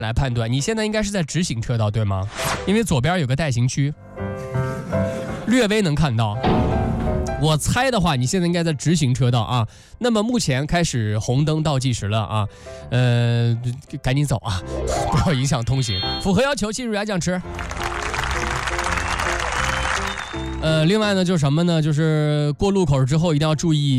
来判断，你现在应该是在直行车道，对吗？因为左边有个待行区，略微能看到。我猜的话，你现在应该在直行车道啊。那么目前开始红灯倒计时了啊，赶紧走啊，不要影响通行。符合要求进入牙酱吃。另外呢，就是什么呢？就是过路口之后一定要注意。